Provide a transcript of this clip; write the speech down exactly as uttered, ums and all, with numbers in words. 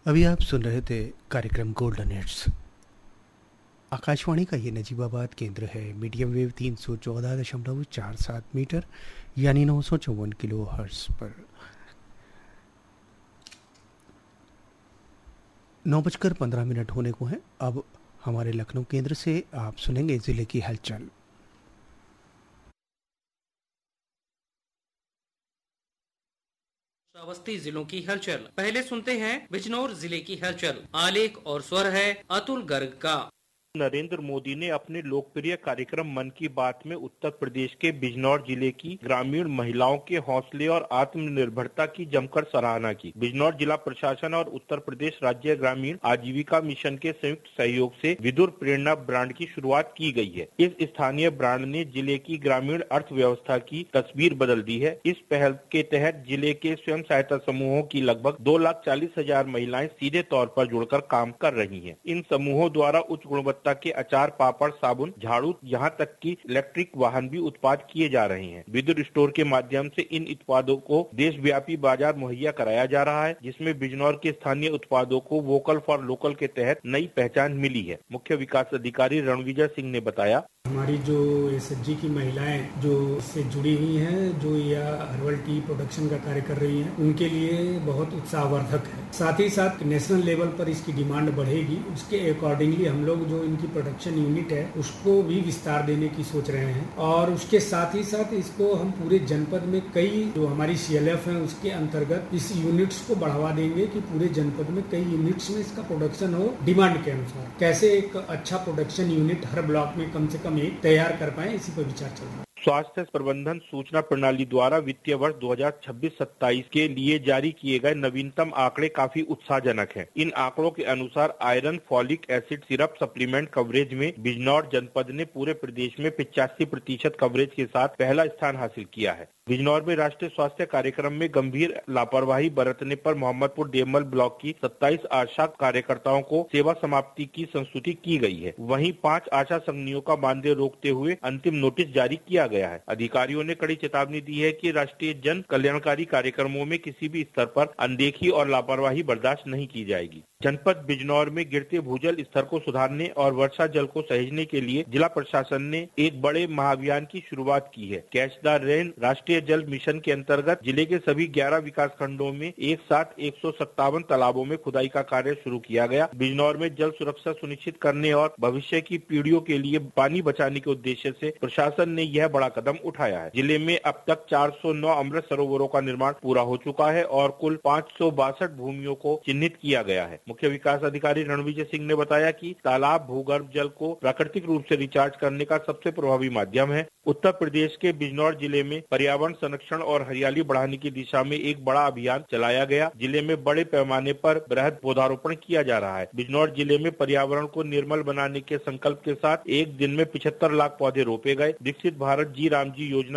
अभी आप सुन रहे थे कार्यक्रम गोल्डन हिट्स। आकाशवाणी का ये नजीबाबाद केंद्र है। मीडियम वेव तीन सौ चौदह दशमलव चार सात मीटर यानी नौ सौ चौवन किलो हर्ट्स पर। नौ बजकर पंद्रह मिनट होने को हैं। अब हमारे लखनऊ केंद्र से आप सुनेंगे जिले की हलचल। श्रावस्ती जिलों की हलचल। पहले सुनते हैं बिजनौर जिले की हलचल। आलेख और स्वर है अतुल गर्ग का। नरेंद्र मोदी ने अपने लोकप्रिय कार्यक्रम मन की बात में उत्तर प्रदेश के बिजनौर जिले की ग्रामीण महिलाओं के हौसले और आत्मनिर्भरता की जमकर सराहना की। बिजनौर जिला प्रशासन और उत्तर प्रदेश राज्य ग्रामीण आजीविका मिशन के संयुक्त सहयोग से विदुर प्रेरणा ब्रांड की शुरुआत की गई है। इस स्थानीय ब्रांड ने जिले की ग्रामीण अर्थव्यवस्था की तस्वीर बदल दी है। इस पहल के तहत जिले के स्वयं सहायता समूहों की लगभग दो लाख चालीस हजार महिलाएं सीधे तौर पर जुड़कर काम कर रही हैं। इन समूहों द्वारा उच्च गुणवत्ता के अचार, पापड़, साबुन, झाड़ू, यहाँ तक कि इलेक्ट्रिक वाहन भी उत्पाद किए जा रहे हैं। विद्युत स्टोर के माध्यम से इन उत्पादों को देशव्यापी बाजार मुहैया कराया जा रहा है, जिसमें बिजनौर के स्थानीय उत्पादों को वोकल फॉर लोकल के तहत नई पहचान मिली है। मुख्य विकास अधिकारी रणविजय सिंह ने बताया, हमारी जो एसएचजी की महिलाएं जो इससे जुड़ी हुई हैं, जो यह हर्बल टी प्रोडक्शन का कार्य कर रही हैं, उनके लिए बहुत उत्साहवर्धक है। साथ ही साथ नेशनल लेवल पर इसकी डिमांड बढ़ेगी, उसके अकॉर्डिंगली हम लोग जो इनकी प्रोडक्शन यूनिट है उसको भी विस्तार देने की सोच रहे हैं। और उसके साथ ही साथ इसको हम पूरे जनपद में कई जो हमारी सीएलएफ है उसके अंतर्गत इस यूनिट्स को बढ़ावा देंगे कि पूरे जनपद में कई यूनिट्स में इसका प्रोडक्शन हो डिमांड के अनुसार। कैसे एक अच्छा प्रोडक्शन यूनिट हर ब्लॉक में कम से कम एक तैयार कर पाए, इसी पर विचार चल रहा है। स्वास्थ्य प्रबंधन सूचना प्रणाली द्वारा वित्तीय वर्ष दो हज़ार छब्बीस सत्ताईस के लिए जारी किए गए नवीनतम आंकड़े काफी उत्साहजनक हैं। इन आंकड़ों के अनुसार iron, folic acid syrup supplement coverage में बिजनौर जनपद ने पूरे प्रदेश में पिचासी प्रतिशत कवरेज के साथ पहला स्थान हासिल किया है। बिजनौर में राष्ट्रीय स्वास्थ्य कार्यक्रम में गंभीर लापरवाही बरतने पर मोहम्मदपुर डेमल ब्लॉक की सत्ताईस आशा कार्यकर्ताओं को सेवा समाप्ति की संस्तुति की गई है। वहीं पांच आशा संघनियों का मानदेय रोकते हुए अंतिम नोटिस जारी किया गया है। अधिकारियों ने कड़ी चेतावनी दी है कि राष्ट्रीय जन कल्याणकारी कार्यक्रमों में किसी भी स्तर पर अनदेखी और लापरवाही बर्दाश्त नहीं की जाएगी। जनपद बिजनौर में गिरते भूजल स्तर को सुधारने और वर्षा जल को सहेजने के लिए जिला प्रशासन ने एक बड़े महाअभियान की शुरुआत की है। कैच द रेन राष्ट्रीय जल मिशन के अंतर्गत जिले के सभी ग्यारह विकास खंडों में एक साथ एक सौ सत्तावन तालाबों में खुदाई का कार्य शुरू किया गया। बिजनौर में जल सुरक्षा सुनिश्चित करने और भविष्य की पीढ़ियों के लिए पानी बचाने के उद्देश्य से प्रशासन ने यह बड़ा कदम उठाया है। जिले में अब तक चार सौ नौ अमृत सरोवरों का निर्माण पूरा हो चुका है और कुल पाँच सौ बासठ भूमियों को चिन्हित किया गया है। मुख्य विकास अधिकारी रणविजय सिंह ने बताया कि तालाब भूगर्भ जल को प्राकृतिक रूप से रिचार्ज करने का सबसे प्रभावी माध्यम है। उत्तर प्रदेश के बिजनौर जिले में पर्यावरण संरक्षण और हरियाली बढ़ाने की दिशा में एक बड़ा अभियान चलाया गया। जिले में बड़े पैमाने पर वृहद पौधारोपण किया जा रहा है। बिजनौर जिले में पर्यावरण को निर्मल बनाने के संकल्प के साथ एक दिन में पिछहत्तर लाख पौधे रोपे गए। विकसित भारत जी राम जी योजना